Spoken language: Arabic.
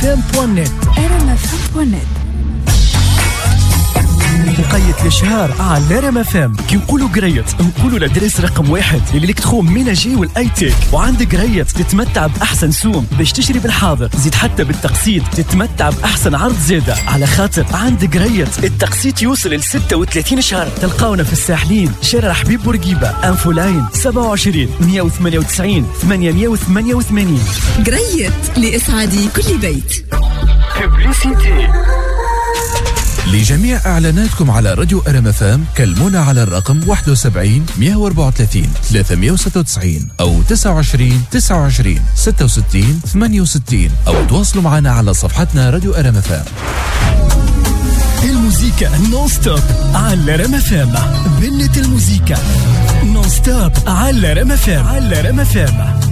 rmfm.net. مقيت لشهر على رمفام. كي نقولوا قريت نقولوا لدرس رقم 1 للإلكترون ميناجي والأيتيك. وعندك قريت تتمتع بأحسن سوم باش تشتري بالحاضر، زيد حتى بالتقسيط تتمتع بأحسن عرض زيادة، على خاطر عندك قريت التقسيط يوصل ل 36 شهر. تلقاونا في الساحلين، شارع حبيب بورقيبة، انفو لاين 27 198 888. قريت لإسعاد كل بيت. ببليسيتي. لجميع إعلاناتكم على راديو RMFM كلمونا على الرقم 71 134 396 أو 29 29 66 68 أو تواصلوا معنا على صفحتنا راديو RMFM. الموسيقى نون ستوب على رمفام. بنت الموسيقى نون ستوب على رمفام.